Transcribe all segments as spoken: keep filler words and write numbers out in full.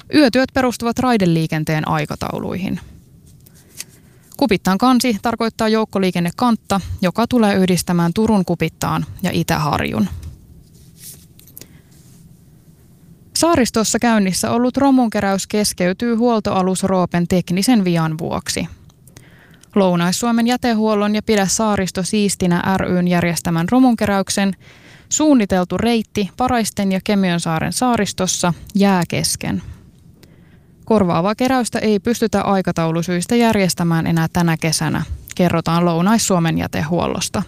Yötyöt perustuvat raideliikenteen aikatauluihin. Kupittaan kansi tarkoittaa joukkoliikennekantta, joka tulee yhdistämään Turun Kupittaan ja Itä-Harjun. Saaristossa käynnissä ollut romunkeräys keskeytyy huoltoalus Roopen teknisen vian vuoksi. Lounais-Suomen jätehuollon ja Pidä saaristo siistinä ry:n järjestämän romunkeräyksen suunniteltu reitti Paraisten ja Kemiönsaaren saaristossa jää kesken. Korvaavaa keräystä ei pystytä aikataulusyistä järjestämään enää tänä kesänä, kerrotaan Lounais-Suomen jätehuollosta.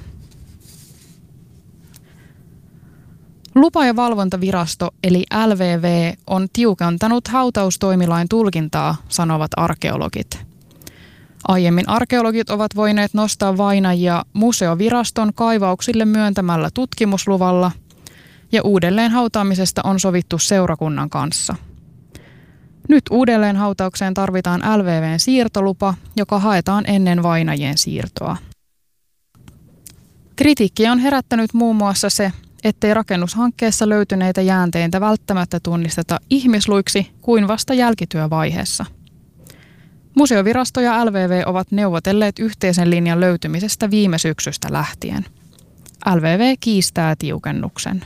Lupa- ja valvontavirasto eli L V V on tiukentanut hautaustoimilain tulkintaa, sanovat arkeologit. Aiemmin arkeologit ovat voineet nostaa vainajia museoviraston kaivauksille myöntämällä tutkimusluvalla ja uudelleen hautaamisesta on sovittu seurakunnan kanssa. Nyt uudelleen hautaukseen tarvitaan L V V:n siirtolupa, joka haetaan ennen vainajien siirtoa. Kritiikkiä on herättänyt muun muassa se, ettei rakennushankkeessa löytyneitä jäänteitä välttämättä tunnisteta ihmisluiksi kuin vasta jälkityövaiheessa. Museovirasto ja L V V ovat neuvotelleet yhteisen linjan löytymisestä viime syksystä lähtien. L V V kiistää tiukennuksen.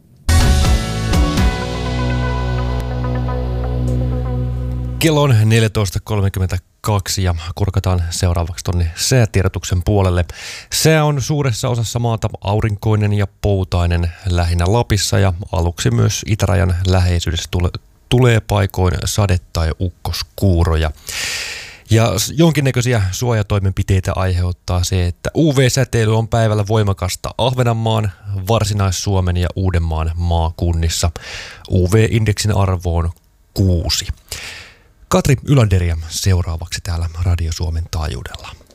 Kello on neljätoista kolmekymmentäkaksi ja kurkataan seuraavaksi tuonne säätiedotuksen puolelle. Sää on suuressa osassa maata aurinkoinen ja poutainen lähinnä Lapissa ja aluksi myös itärajan läheisyydessä tule, tulee paikoin sade- tai ukkoskuuroja. Ja jonkinnäköisiä suojatoimenpiteitä aiheuttaa se, että U V-säteily on päivällä voimakasta Ahvenanmaan, Varsinais-Suomen ja Uudenmaan maakunnissa. U V-indeksin arvo on kuusi. Katri Ylanderia seuraavaksi täällä Radio Suomen taajuudella.